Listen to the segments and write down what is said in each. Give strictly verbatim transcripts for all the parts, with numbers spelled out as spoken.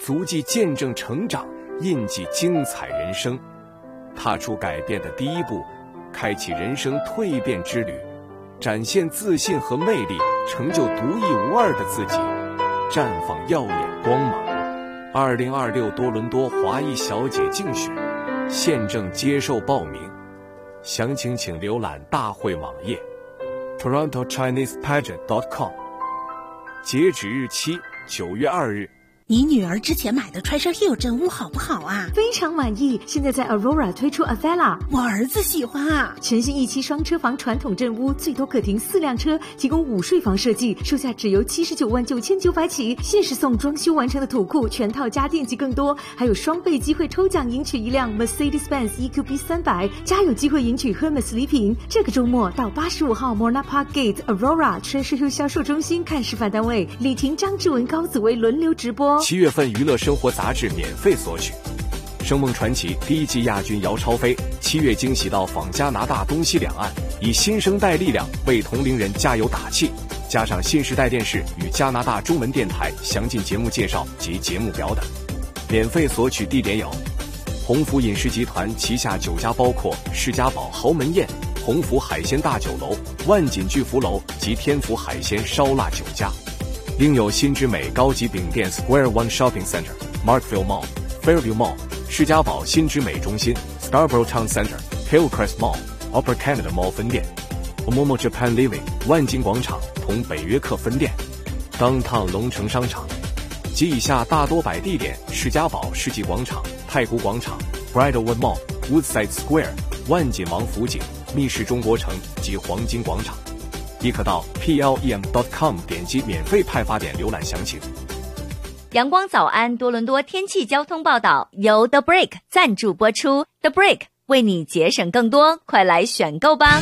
足迹见证成长，印记精彩人生。踏出改变的第一步，开启人生蜕变之旅，展现自信和魅力，成就独一无二的自己，绽放耀眼光芒。二零二六多伦多华裔小姐竞选现正接受报名，详情请浏览大会网页 toronto chinese pageant dot com， 截止日期九月二日。 你女儿之前买的 Treasure Hill 真屋好不好啊？ 非常满意，现在在 Aurora 推出 Avella， 我儿子喜欢啊。 全新一期双车房传统镇屋，最多可停四辆车，提供午睡房设计，售价只由七十九万九千九百起，限时送装修完成的土库、全套家电及更多，还有双倍机会抽奖赢取一辆 Mercedes-Benz E Q B 三百，加有机会赢取 Hermes 礼品。这个周末到八十五号 Morna Park Gate Aurora Treasure Hill 销售中心看示范单位，李婷、张志文、高子薇轮流直播。 七月份娱乐生活杂志免费索取。声梦传奇第一季亚军姚超飞七月惊喜到访加拿大东西两岸，以新生代力量为同龄人加油打气。加上新时代电视与加拿大中文电台详尽节目介绍及节目表等。免费索取地点有鸿福饮食集团旗下酒家，包括世家堡豪门宴、鸿福海鲜大酒楼、万锦巨福楼及天福海鲜烧腊酒家。另有新之美高级饼店 Square One Shopping Center、Markville Mall、Fairview Mall、世家堡新之美中心、Scarborough Town Center、Hillcrest Mall、Upper Canada Mall 分店、Momo Japan Living 万金广场同北约克分店、Downtown 龙城商场及以下大多摆地点：世家堡世纪广场、太古广场、Bridlewood Mall、Woodside Square、万锦王府井、密室中国城及黄金广场。亦可到 P L E M dot com 点击免费派发点浏览详情。 阳光早安多伦多天气交通报道由 The Break 赞助播出。 The Break 为你节省更多，快来选购吧。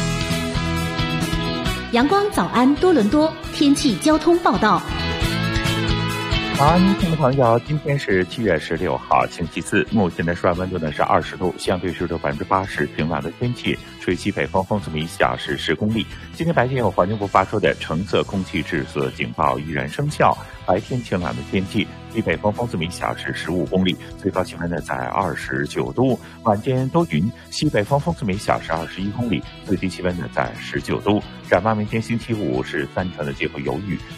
阳光早安多伦多天气交通报道。 早安，听众朋友，今天是七月十六号，星期四。目前的室外温度呢是二十度，相对湿度百分之八十，晴朗的天气，吹西北风，风速每小时十公里。今天白天有环境部发出的橙色空气质色警报依然生效，白天晴朗的天气，西北风，风速每小时十五公里，最高气温呢在二十九度。晚间多云，西北风，风速每小时二十一公里，最低气温呢在十九度。展望明天星期五是三成的机会有雨。